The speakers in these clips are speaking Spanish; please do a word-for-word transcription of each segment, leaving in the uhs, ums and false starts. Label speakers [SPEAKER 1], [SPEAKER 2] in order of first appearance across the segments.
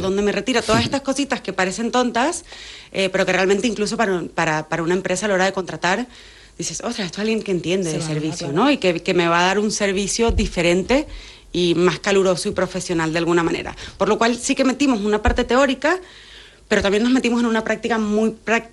[SPEAKER 1] dónde me retiro, todas estas cositas que parecen tontas, eh, pero que realmente incluso para, para, para una empresa a la hora de contratar, dices, ostras, esto es alguien que entiende de servicio, ¿no? Y que, que me va a dar un servicio diferente y más caluroso y profesional de alguna manera. Por lo cual sí que metimos una parte teórica, pero también nos metimos en una práctica muy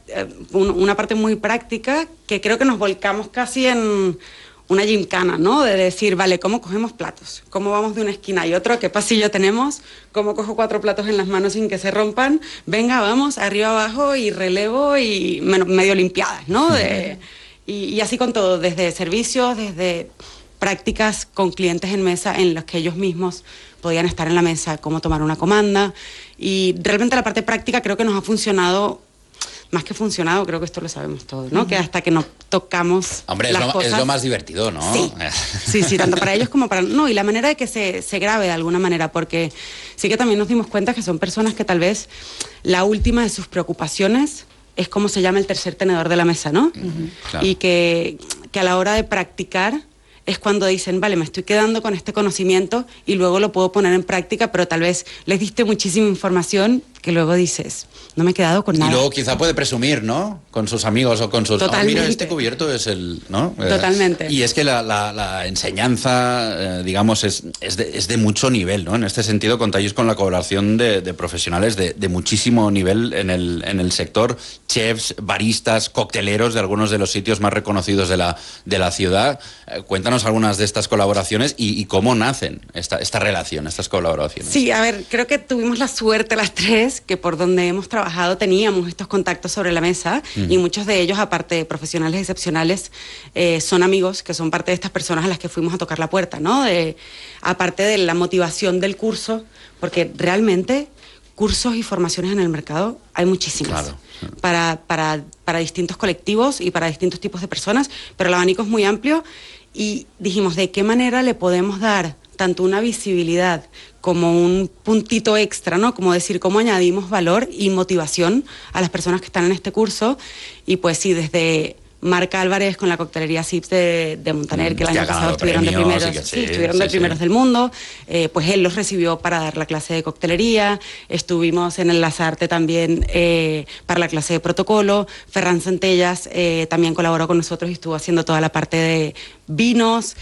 [SPEAKER 1] una parte muy práctica que creo que nos volcamos casi en una gincana, ¿no? De decir, vale, ¿cómo cogemos platos? ¿Cómo vamos de una esquina y otra? ¿Qué pasillo tenemos? ¿Cómo cojo cuatro platos en las manos sin que se rompan? Venga, vamos, arriba, abajo y relevo y medio limpiadas, ¿no? De, y, y así con todo, desde servicios, desde prácticas con clientes en mesa en los que ellos mismos podían estar en la mesa, cómo tomar una comanda. Y realmente la parte práctica creo que nos ha funcionado, más que funcionado, creo que esto lo sabemos todos, ¿no? Uh-huh. Que hasta que no tocamos
[SPEAKER 2] Hombre,
[SPEAKER 1] las
[SPEAKER 2] es lo,
[SPEAKER 1] cosas...
[SPEAKER 2] es lo más divertido, ¿no?
[SPEAKER 1] Sí, sí, sí, tanto para ellos como para... No, y la manera de que se, se grabe de alguna manera, porque sí que también nos dimos cuenta que son personas que tal vez la última de sus preocupaciones es cómo se llama el tercer tenedor de la mesa, ¿no? Uh-huh. Claro. Y que, que a la hora de practicar es cuando dicen, vale, me estoy quedando con este conocimiento y luego lo puedo poner en práctica, pero tal vez les diste muchísima información que luego dices, no me he quedado con nada.
[SPEAKER 2] Y luego quizá puede presumir, ¿no? Con sus amigos o con sus...
[SPEAKER 1] Totalmente.
[SPEAKER 2] Oh, mira, este cubierto es el... ¿no?
[SPEAKER 1] Totalmente.
[SPEAKER 2] Eh, y es que la, la, la enseñanza, eh, digamos, es, es, de, es de mucho nivel, ¿no? En este sentido contáis con la colaboración de, de profesionales de, de muchísimo nivel en el, en el sector, chefs, baristas, cocteleros de algunos de los sitios más reconocidos de la, de la ciudad. Eh, cuéntanos algunas de estas colaboraciones y, y cómo nacen esta, esta relación, estas colaboraciones.
[SPEAKER 1] Sí, a ver, creo que tuvimos la suerte las tres que por donde hemos trabajado teníamos estos contactos sobre la mesa uh-huh. y muchos de ellos, aparte de profesionales excepcionales, eh, son amigos que son parte de estas personas a las que fuimos a tocar la puerta, ¿no? De, aparte de la motivación del curso, porque realmente cursos y formaciones en el mercado hay muchísimas claro. para, para, para distintos colectivos y para distintos tipos de personas, pero el abanico es muy amplio y dijimos, ¿de qué manera le podemos dar tanto una visibilidad como un puntito extra, ¿no? Como decir, cómo añadimos valor y motivación a las personas que están en este curso. Y pues sí, desde Marc Álvarez con la coctelería Sips de, de Montaner, que el año pasado estuvieron premios, de primeros, sí, sí, sí, estuvieron sí, de primeros sí. del mundo, eh, pues él los recibió para dar la clase de coctelería. Estuvimos en el Lasarte también eh, para la clase de protocolo. Ferran Centellas eh, también colaboró con nosotros y estuvo haciendo toda la parte de vinos.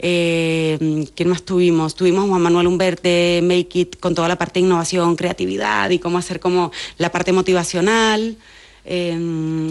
[SPEAKER 1] Eh, ¿Quién más tuvimos? Tuvimos Juan Manuel Humbert de Make It con toda la parte de innovación, creatividad y cómo hacer como la parte motivacional. Eh,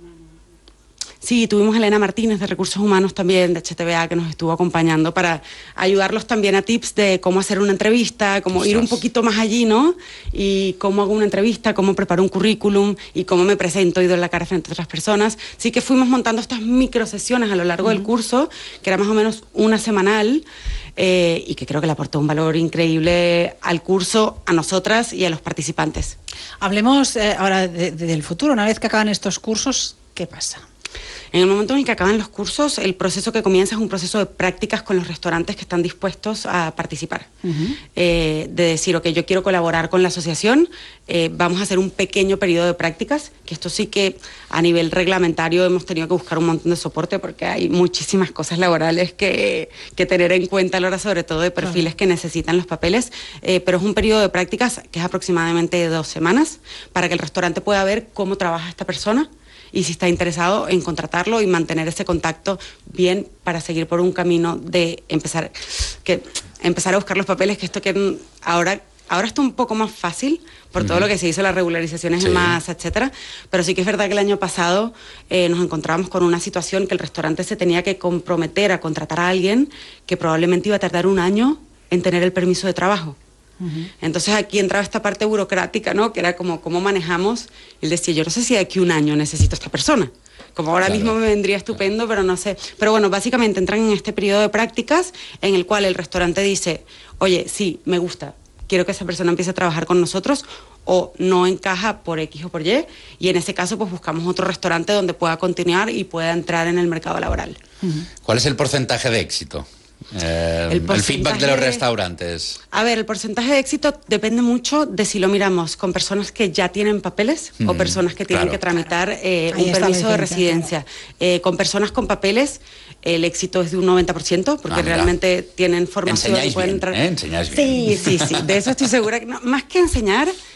[SPEAKER 1] sí, tuvimos a Elena Martínez de Recursos Humanos también, de H T B A, que nos estuvo acompañando para ayudarlos también a tips de cómo hacer una entrevista, cómo Ostras. ir un poquito más allí, ¿no? Y cómo hago una entrevista, cómo preparo un currículum y cómo me presento y doy la cara frente a otras personas. Así que fuimos montando estas micro sesiones a lo largo uh-huh. del curso, que era más o menos una semanal, eh, y que creo que le aportó un valor increíble al curso, a nosotras y a los participantes.
[SPEAKER 3] Hablemos eh, ahora de, de, del futuro. Una vez que acaban estos cursos, ¿qué pasa?
[SPEAKER 1] En el momento en el que acaban los cursos, el proceso que comienza es un proceso de prácticas con los restaurantes que están dispuestos a participar. Uh-huh. Eh, de decir, ok, yo quiero colaborar con la asociación, eh, vamos a hacer un pequeño periodo de prácticas, que esto sí que a nivel reglamentario hemos tenido que buscar un montón de soporte porque hay muchísimas cosas laborales que, que tener en cuenta a la hora, sobre todo de perfiles uh-huh. que necesitan los papeles, eh, pero es un periodo de prácticas que es aproximadamente de dos semanas para que el restaurante pueda ver cómo trabaja esta persona y si está interesado en contratarlo y mantener ese contacto bien para seguir por un camino de empezar que empezar a buscar los papeles, que esto que ahora ahora está un poco más fácil por uh-huh. todo lo que se hizo, las regularizaciones sí. en masa, etcétera, pero sí que es verdad que el año pasado eh, nos encontrábamos con una situación que el restaurante se tenía que comprometer a contratar a alguien que probablemente iba a tardar un año en tener el permiso de trabajo. Uh-huh. Entonces aquí entraba esta parte burocrática, ¿no? Que era como cómo manejamos. Él decía, yo no sé si de aquí a un año necesito a esta persona. Como ahora claro. mismo me vendría estupendo, claro. pero no sé. Pero bueno, básicamente entran en este periodo de prácticas en el cual el restaurante dice, oye, sí, me gusta, quiero que esa persona empiece a trabajar con nosotros, o no encaja por X o por Y, y en ese caso pues buscamos otro restaurante donde pueda continuar y pueda entrar en el mercado laboral.
[SPEAKER 2] Uh-huh. ¿Cuál es el porcentaje de éxito? Eh, el, el feedback de los restaurantes.
[SPEAKER 1] A ver, el porcentaje de éxito depende mucho de si lo miramos con personas que ya tienen papeles mm, o personas que tienen claro. que tramitar eh, un permiso de residencia. Claro. Eh, con personas con papeles, el éxito es de un noventa por ciento, porque ah, realmente tienen formación y pueden
[SPEAKER 2] bien,
[SPEAKER 1] entrar.
[SPEAKER 2] ¿eh? Enseñáis bien.
[SPEAKER 1] Sí, sí, sí. De eso estoy segura. Que no, más que enseñar,